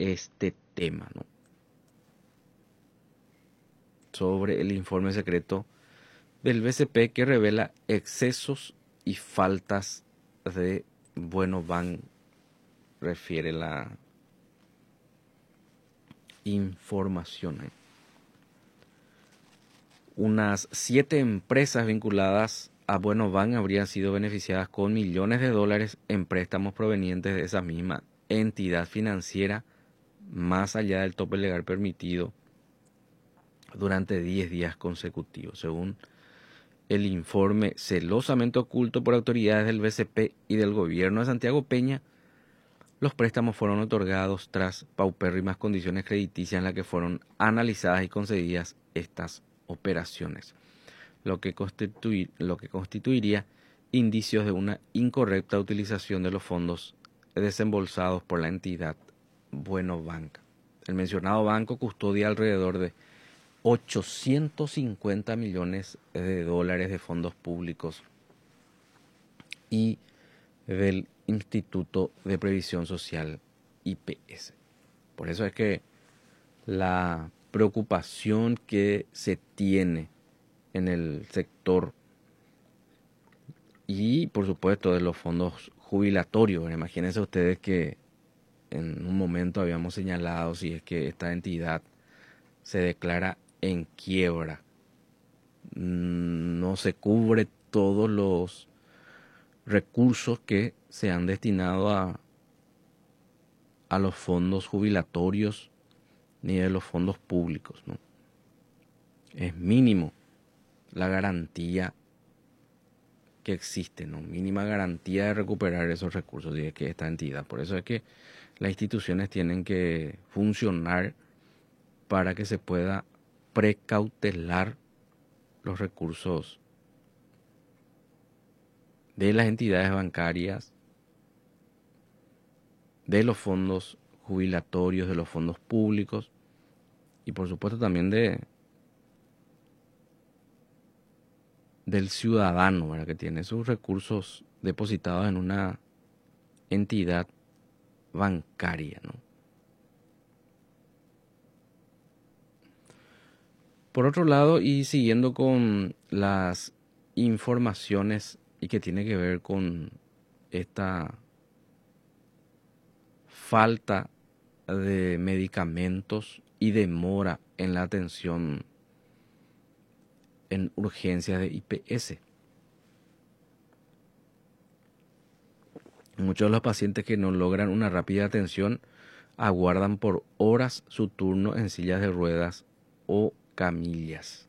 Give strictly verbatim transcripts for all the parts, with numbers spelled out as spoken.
este tema, ¿no? Sobre el informe secreto del B C P que revela excesos y faltas de Bueno Bank, refiere la información. ¿eh? Unas siete empresas vinculadas a Bueno Bank habrían sido beneficiadas con millones de dólares en préstamos provenientes de esa misma entidad financiera, más allá del tope legal permitido, durante diez días consecutivos, según el informe celosamente oculto por autoridades del B C P y del gobierno de Santiago Peña. Los préstamos fueron otorgados tras paupérrimas condiciones crediticias en las que fueron analizadas y concedidas estas operaciones, lo que, constituir, lo que constituiría indicios de una incorrecta utilización de los fondos desembolsados por la entidad Bueno Bank. El mencionado banco custodia alrededor de ochocientos cincuenta millones de dólares de fondos públicos y del Instituto de Previsión Social I P S. Por eso es que la preocupación que se tiene en el sector y por supuesto de los fondos jubilatorios. Imagínense ustedes que en un momento habíamos señalado si es que esta entidad se declara en quiebra, no se cubre todos los recursos que se han destinado a, a los fondos jubilatorios ni de los fondos públicos, ¿no? Es mínimo la garantía que existe, ¿no? Mínima garantía de recuperar esos recursos y es que esta entidad. Por eso es que las instituciones tienen que funcionar para que se pueda precautelar los recursos de las entidades bancarias, de los fondos jubilatorios, de los fondos públicos y por supuesto también de del ciudadano, ¿verdad? Que tiene sus recursos depositados en una entidad bancaria, ¿no? Por otro lado, y siguiendo con las informaciones y que tiene que ver con esta falta de medicamentos y demora en la atención en urgencias de I P S. Muchos de los pacientes que no logran una rápida atención aguardan por horas su turno en sillas de ruedas o camillas.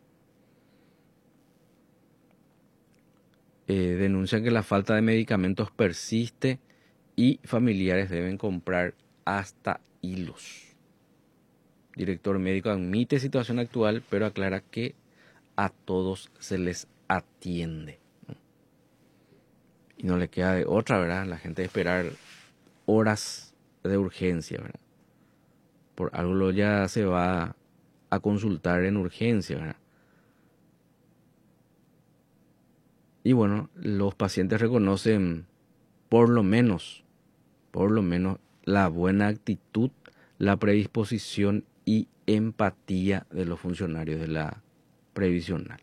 Eh, denuncian que la falta de medicamentos persiste y familiares deben comprar hasta hilos. Director médico admite situación actual, pero aclara que a todos se les atiende. Y no le queda de otra, ¿verdad? La gente esperar horas de urgencia, ¿verdad? Por algo ya se va a consultar en urgencia, ¿verdad? Y bueno, los pacientes reconocen por lo menos, por lo menos la buena actitud, la predisposición y empatía de los funcionarios de la previsional.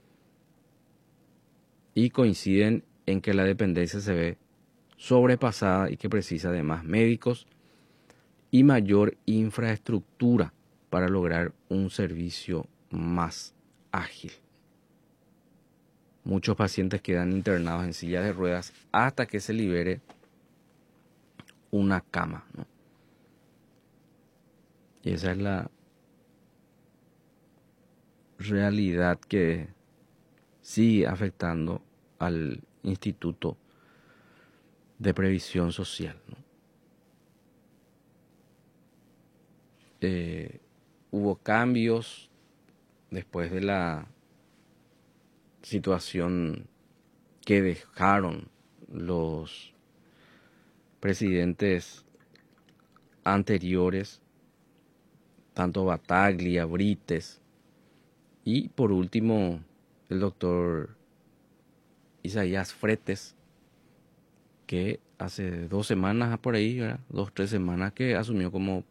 Y coinciden en que la dependencia se ve sobrepasada y que precisa de más médicos y mayor infraestructura para lograr un servicio más ágil. Muchos pacientes quedan internados en sillas de ruedas hasta que se libere una cama, ¿no? Y esa es la realidad que sigue afectando al Instituto de Previsión Social, ¿no? Eh, hubo cambios después de la situación que dejaron los presidentes anteriores, tanto Bataglia, Brites y por último el doctor Isaías Fretes, que hace dos semanas por ahí, ¿verdad? dos, tres semanas que asumió como